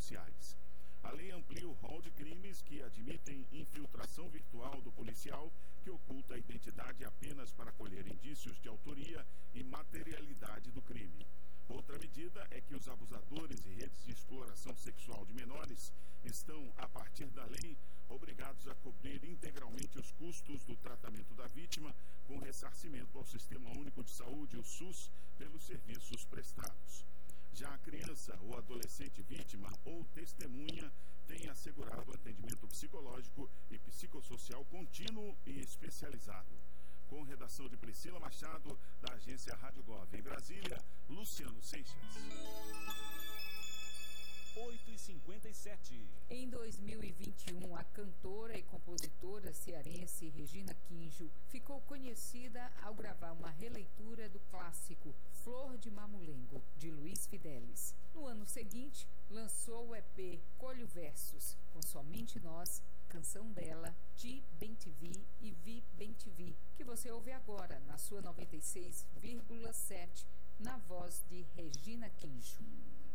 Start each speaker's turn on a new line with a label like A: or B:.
A: sociais. A lei amplia o rol de crimes que admitem infiltração virtual do policial, que oculta a identidade apenas para colher indícios de autoria e materialidade do crime. Outra medida é que os abusadores e redes de exploração sexual de menores estão, a partir da lei, obrigados a cobrir integralmente os custos do tratamento da vítima, com ressarcimento ao Sistema Único de Saúde, o SUS, pelos serviços prestados. Já a criança ou adolescente vítima ou testemunha tem assegurado atendimento psicológico e psicossocial contínuo e especializado. Com redação de Priscila Machado, da agência Rádio Gov. Em Brasília, Luciano Seixas.
B: 8h57.
C: Em 2021, a cantora e compositora cearense Regina Kinjo ficou conhecida ao gravar uma releitura do clássico Flor de Mamulengo, de Luiz Fidelis. No ano seguinte, lançou o EP Colho Versos, com Somente Nós, canção dela, Ti Bem Te Vi e Vi Bem Te Vi, que você ouve agora na sua 96,7, na voz de Regina Kinjo.